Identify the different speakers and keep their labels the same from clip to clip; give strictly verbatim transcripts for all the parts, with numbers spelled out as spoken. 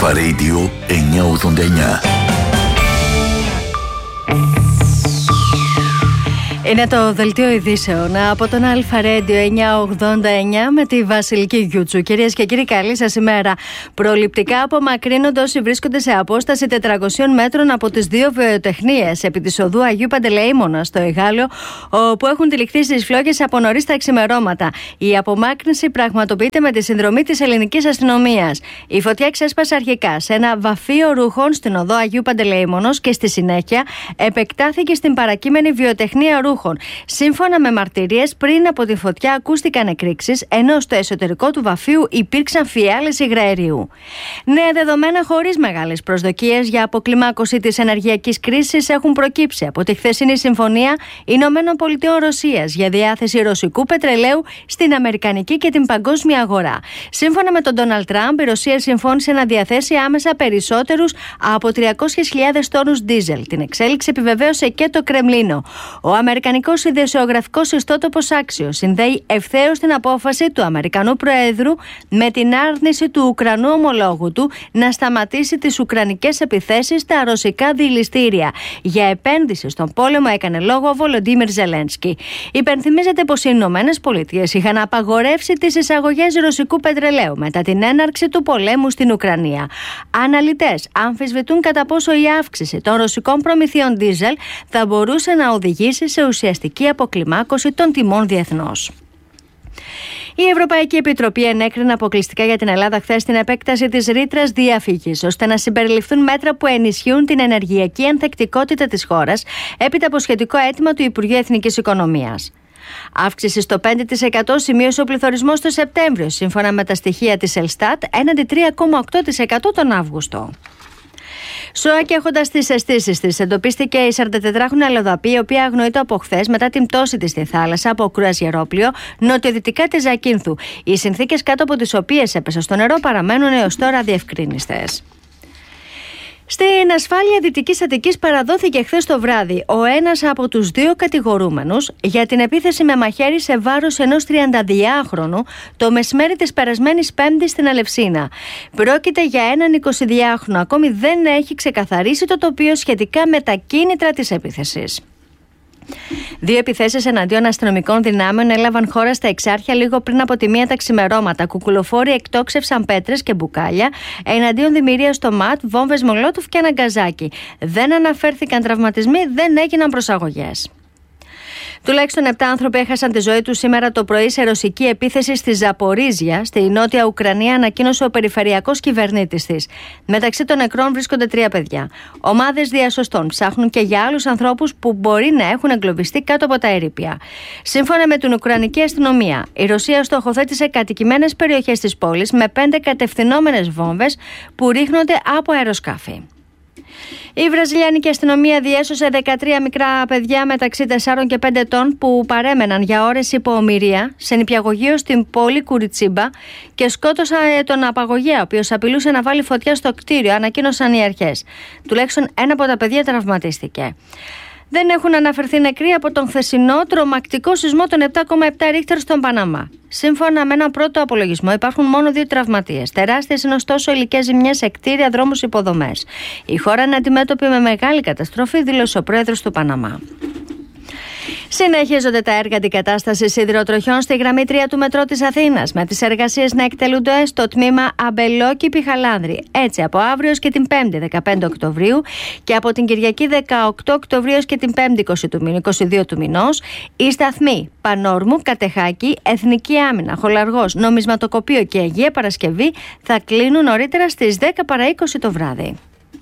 Speaker 1: Αλφα Radio εννιακόσια ογδόντα εννιά.
Speaker 2: Είναι το δελτίο ειδήσεων από τον Αλφα Radio εννιακόσια ογδόντα εννιά με τη Βασιλική Γιούτσου. Κυρίες και κύριοι, καλή σας ημέρα. Προληπτικά απομακρύνονται όσοι βρίσκονται σε απόσταση τετρακοσίων μέτρων από τις δύο βιοτεχνίες επί της οδού Αγίου Παντελεήμωνα στο Εγάλεο, όπου έχουν τυλιχθεί στις φλόγες από νωρίς τα ξημερώματα. Η απομάκρυνση πραγματοποιείται με τη συνδρομή της ελληνικής αστυνομίας. Η φωτιά ξέσπασε αρχικά σε ένα βαφείο ρούχων στην οδό Αγίου Παντελεήμωνος και στη συνέχεια επεκτάθηκε στην παρακείμενη βιοτεχνία ρούχων. Σύμφωνα με μαρτυρίες, πριν από τη φωτιά ακούστηκαν εκρήξεις, ενώ στο εσωτερικό του βαφείου υπήρξαν φιάλες υγραερίου. Νέα δεδομένα χωρίς μεγάλες προσδοκίες για αποκλιμάκωση της ενεργειακής κρίσης έχουν προκύψει από τη χθεσινή συμφωνία Ηνωμένων Πολιτειών Ρωσίας για διάθεση ρωσικού πετρελαίου στην αμερικανική και την παγκόσμια αγορά. Σύμφωνα με τον Ντόναλντ Τραμπ, η Ρωσία συμφώνησε να διαθέσει άμεσα περισσότερους από τριακόσιες χιλιάδες τόνους ντίζελ. Την εξέλιξη επιβεβαίωσε και το Κρεμλίνο. Ο Αμερικανικός ειδησιογραφικός ιστότοπος Axios συνδέει ευθέως την απόφαση του Αμερικανού Προέδρου με την άρνηση του Ουκρανού ομολόγου του να σταματήσει τις ουκρανικές επιθέσεις στα ρωσικά δηληστήρια. Για επένδυση στον πόλεμο έκανε λόγο ο Βολοντίμιρ Ζελένσκι. Υπενθυμίζεται πως οι Ηνωμένες Πολιτείες είχαν απαγορεύσει τις εισαγωγές ρωσικού πετρελαίου μετά την έναρξη του πολέμου στην Ουκρανία. Αναλυτές αμφισβητούν κατά πόσο η αύξηση των ρωσικών προμηθειών ντίζελ θα μπορούσε να οδηγήσει σε ουσιαστική αποκλιμάκωση των τιμών διεθνώς. Η Ευρωπαϊκή Επιτροπή ενέκρινε αποκλειστικά για την Ελλάδα χθες την επέκταση της ρήτρας διαφυγής, ώστε να συμπεριληφθούν μέτρα που ενισχύουν την ενεργειακή ανθεκτικότητα της χώρας, έπειτα από σχετικό αίτημα του Υπουργείου Εθνικής Οικονομίας. Αύξηση στο πέντε τοις εκατό σημείωσε ο πληθωρισμός το Σεπτέμβριο, σύμφωνα με τα στοιχεία της Ελστάτ, έναντι τρία κόμμα οκτώ τοις εκατό τον Αύγουστο. ΣΟΑ και έχοντας τις αισθήσεις της, εντοπίστηκε η σαραντατετράχρονη αλλοδαπή, η οποία αγνοείται από χθες μετά την πτώση της στη θάλασσα από κρουαζιερόπλοιο νοτιοδυτικά της Ζακίνθου. Οι συνθήκες κάτω από τις οποίες έπεσε στο νερό παραμένουν έως τώρα αδιευκρίνιστες. Στην ασφάλεια Δυτικής Αττικής παραδόθηκε χθες το βράδυ ο ένας από τους δύο κατηγορούμενους για την επίθεση με μαχαίρι σε βάρος ενός τριανταδυάχρονου το μεσημέρι της περασμένης Πέμπτης στην Αλευσίνα. Πρόκειται για έναν εικοσιδυάχρονο, ακόμη δεν έχει ξεκαθαρίσει το τοπίο σχετικά με τα κίνητρα της επίθεσης. Δύο επιθέσεις εναντίον αστυνομικών δυνάμεων έλαβαν χώρα στα Εξάρχεια λίγο πριν από τη μία τα ξημερώματα. Κουκουλοφόροι εκτόξευσαν πέτρες και μπουκάλια εναντίον δημιουργίας στο ΜΑΤ, βόμβες μολότοφ και αναγκαζάκι. Δεν αναφέρθηκαν τραυματισμοί, δεν έγιναν προσαγωγές. Τουλάχιστον επτά άνθρωποι έχασαν τη ζωή τους σήμερα το πρωί σε ρωσική επίθεση στη Ζαπορίζια, στη νότια Ουκρανία, ανακοίνωσε ο περιφερειακός κυβερνήτης της. Μεταξύ των νεκρών βρίσκονται τρία παιδιά. Ομάδες διασωστών ψάχνουν και για άλλους ανθρώπους που μπορεί να έχουν εγκλωβιστεί κάτω από τα ερείπια. Σύμφωνα με την Ουκρανική αστυνομία, η Ρωσία στοχοθέτησε κατοικημένες περιοχές της πόλης με πέντε κατευθυνόμενες βόμβες που ρίχνονται από αεροσκάφη. Η βραζιλιάνικη αστυνομία διέσωσε δεκατρία μικρά παιδιά μεταξύ τεσσάρων και πέντε ετών που παρέμεναν για ώρες υπό ομηρία σε νηπιαγωγείο στην πόλη Κουριτσίμπα και σκότωσαν τον απαγωγέα, ο οποίος απειλούσε να βάλει φωτιά στο κτίριο, ανακοίνωσαν οι αρχές. Τουλάχιστον ένα από τα παιδιά τραυματίστηκε. Δεν έχουν αναφερθεί νεκροί από τον χθεσινό τρομακτικό σεισμό των επτά κόμμα επτά ρίχτερ στον Παναμά. Σύμφωνα με έναν πρώτο απολογισμό, υπάρχουν μόνο δύο τραυματίες. Τεράστιες είναι ωστόσο υλικές ζημιές σε κτίρια, δρόμους, υποδομές. Η χώρα είναι αντιμέτωπη με μεγάλη καταστροφή, δήλωσε ο πρόεδρος του Παναμά. Συνεχίζονται τα έργα αντικατάστασης σιδηροτροχιών στη γραμμή τρία του μετρό της Αθήνας, με τις εργασίες να εκτελούνται στο τμήμα Αμπελόκηπη-Χαλάνδρη. Έτσι, από αύριο και την Πέμπτη δεκαπέντε Οκτωβρίου και από την Κυριακή δεκαοκτώ Οκτωβρίου και την Πέμπτη είκοσι δύο του μηνός, οι σταθμοί Πανόρμου, Κατεχάκη, Εθνική Άμυνα, Χολαργός, Νομισματοκοπείο και Αγία Παρασκευή θα κλείνουν νωρίτερα στις δέκα παρά είκοσι το βράδυ.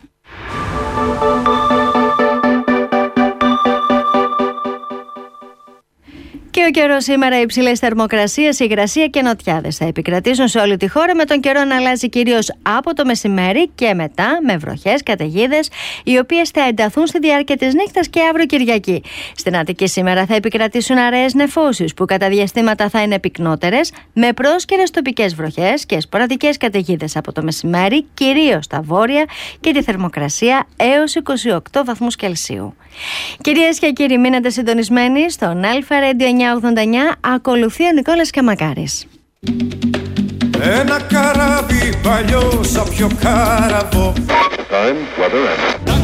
Speaker 2: Και ο καιρός σήμερα, υψηλές θερμοκρασίες, υγρασία και νοτιάδες θα επικρατήσουν σε όλη τη χώρα, με τον καιρό να αλλάζει κυρίως από το μεσημέρι και μετά με βροχές, καταιγίδες, οι οποίες θα ενταθούν στη διάρκεια της νύχτας και αύριο Κυριακή. Στην Αττική σήμερα θα επικρατήσουν αραιές νεφώσεις που κατά διαστήματα θα είναι πυκνότερες, με πρόσκαιρες τοπικές βροχές και σποραδικές καταιγίδες από το μεσημέρι, κυρίως στα βόρεια, και τη θερμοκρασία έως είκοσι οκτώ βαθμούς Κελσίου. Κυρίες και κύριοι, μείνετε συντονισμένοι στον Αλφα Radio εννιακόσια ογδόντα εννιά. Ακολουθεί ο Νικόλας Καμακάρης.
Speaker 3: Ένα καράβι παλιό σαν πιο κάραβο.